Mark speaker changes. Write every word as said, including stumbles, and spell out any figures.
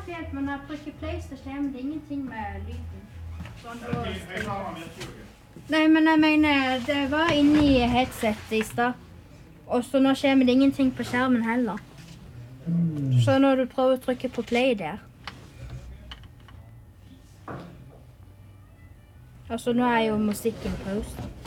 Speaker 1: kjempehjelp, men når jeg trykker play, så kommer det ingenting med lyden. Sånn, Nei, men jeg mener, det var inne i headsetet i stad. Og så nå kommer det ingenting på skjermen heller. Mm. Så når du prøver å trykke på play der. Altså, nå er jo musikken pause.